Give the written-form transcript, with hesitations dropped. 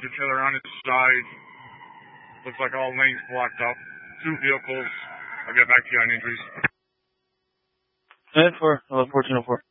The trailer on its side. Looks like all lanes blocked up. 2 vehicles. I'll get back to you on injuries. 10-4, 1404.